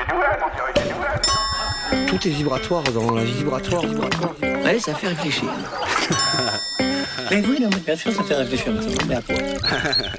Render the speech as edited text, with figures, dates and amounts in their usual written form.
Tout est vibratoire dans la vie, vibratoire. Ouais, ça fait réfléchir. Mais oui, non, mais bien sûr, ça fait réfléchir. Mais à quoi